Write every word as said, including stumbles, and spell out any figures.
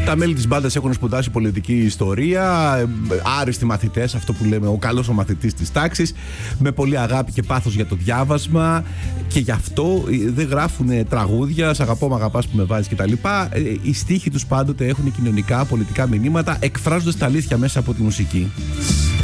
Τα μέλη της μπάντας έχουν σπουδάσει πολιτική ιστορία, άριστοι μαθητές, αυτό που λέμε ο καλός ο μαθητής της τάξης, με πολύ αγάπη και πάθος για το διάβασμα, και γι' αυτό δεν γράφουν τραγούδια, σ' αγαπώ, μ' αγαπάς που με βάζεις κτλ. Οι στίχοι τους πάντοτε έχουν κοινωνικά, πολιτικά μηνύματα, εκφράζοντας τα αλήθεια μέσα από τη μουσική.